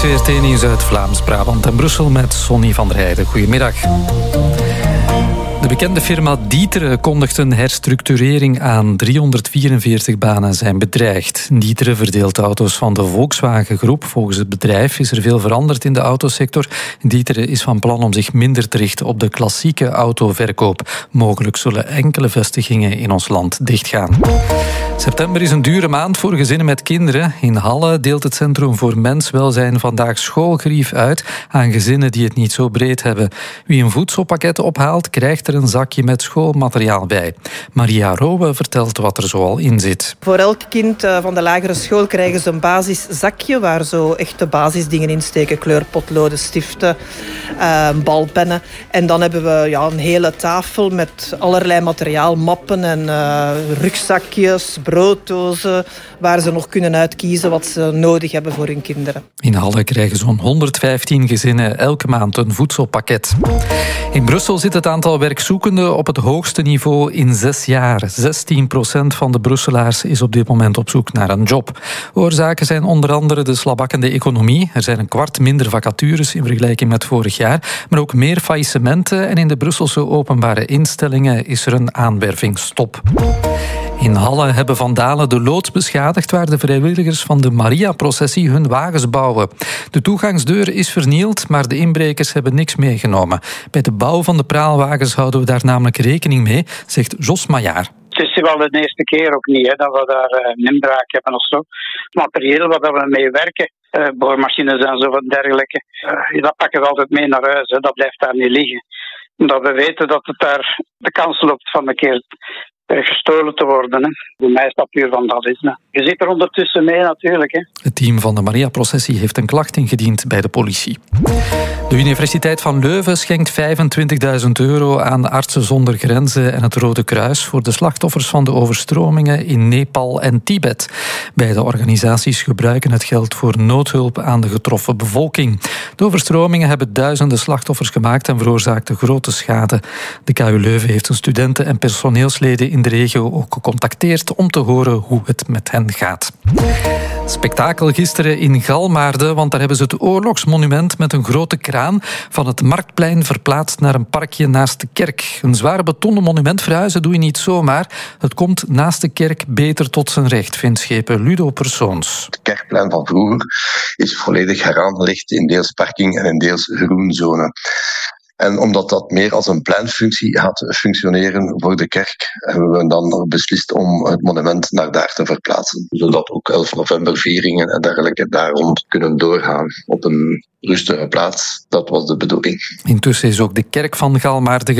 VRT-nieuws uit Vlaams-Brabant en Brussel met Sonny van der Heijden. Goedemiddag. De bekende firma D'Ieteren kondigt een herstructurering aan. 344 banen zijn bedreigd. D'Ieteren verdeelt auto's van de Volkswagen-groep. Volgens het bedrijf is er veel veranderd in de autosector. D'Ieteren is van plan om zich minder te richten op de klassieke autoverkoop. Mogelijk zullen enkele vestigingen in ons land dichtgaan. September is een dure maand voor gezinnen met kinderen. In Halle deelt het Centrum voor Menswelzijn vandaag schoolgrief uit aan gezinnen die het niet zo breed hebben. Wie een voedselpakket ophaalt, krijgt er een zakje met schoolmateriaal bij. Maria Rowe vertelt wat er zoal in zit. Voor elk kind van de lagere school krijgen ze een basiszakje waar zo echte basisdingen in steken. Kleurpotloden, stiften, balpennen. En dan hebben we een hele tafel met allerlei materiaal, mappen en rugzakjes, brooddozen, waar ze nog kunnen uitkiezen wat ze nodig hebben voor hun kinderen. In Halle krijgen zo'n 115 gezinnen elke maand een voedselpakket. In Brussel zit het aantal werkzoekenden op het hoogste niveau in 6 jaar. 16% van de Brusselaars is op dit moment op zoek naar een job. Oorzaken zijn onder andere de slabakkende economie. Er zijn 1/4 minder vacatures in vergelijking met vorig jaar, maar ook meer faillissementen en in de Brusselse openbare instellingen is er een aanwervingsstop. In Halle hebben vandalen de loods beschadigd waar de vrijwilligers van de Maria-processie hun wagens bouwen. De toegangsdeur is vernield, maar de inbrekers hebben niks meegenomen. Bij de bouw van de praalwagens houden we daar namelijk rekening mee, zegt Jos Maillard. Het is wel de eerste keer ook niet dat we daar een inbraak hebben of zo. Het materieel waar we mee werken, boormachines en zo en dergelijke, dat pakken we altijd mee naar huis. Dat blijft daar niet liggen. Omdat we weten dat het daar de kans loopt van een keer gestolen te worden. Hè. Voor mij is dat puur vandalisme. Je zit er ondertussen mee natuurlijk. Hè. Het team van de Maria-processie heeft een klacht ingediend bij de politie. De Universiteit van Leuven schenkt €25.000 aan Artsen zonder Grenzen en het Rode Kruis voor de slachtoffers van de overstromingen in Nepal en Tibet. Beide organisaties gebruiken het geld voor noodhulp aan de getroffen bevolking. De overstromingen hebben duizenden slachtoffers gemaakt en veroorzaakten grote schade. De KU Leuven heeft een studenten- en personeelsleden in de regio ook gecontacteerd om te horen hoe het met hen gaat. Spektakel gisteren in Galmaarde, want daar hebben ze het oorlogsmonument met een grote kraan van het Marktplein verplaatst naar een parkje naast de kerk. Een zwaar betonnen monument verhuizen doe je niet zomaar. Het komt naast de kerk beter tot zijn recht, vindt schepen Ludo Persoons. Het kerkplein van vroeger is volledig heraangelegd in deels parking en in deels groenzone. En omdat dat meer als een pleinfunctie gaat functioneren voor de kerk, hebben we dan beslist om het monument naar daar te verplaatsen. Zodat ook 11 november vieringen en dergelijke daarom kunnen doorgaan op een rustige plaats. Dat was de bedoeling. Intussen is ook de kerk van Galmaarde